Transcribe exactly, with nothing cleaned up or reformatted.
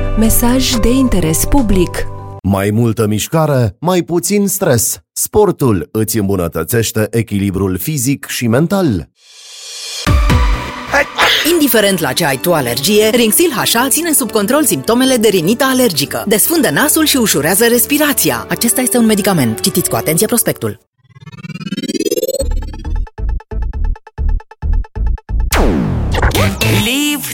Mesaj de interes public. Mai multă mișcare, mai puțin stres. Sportul îți îmbunătățește echilibrul fizic și mental. Indiferent la ce ai tu alergie, Rinxil H A ține sub control simptomele de rinită alergică. Desfundă nasul și ușurează respirația. Acesta este un medicament. Citiți cu atenție prospectul. Live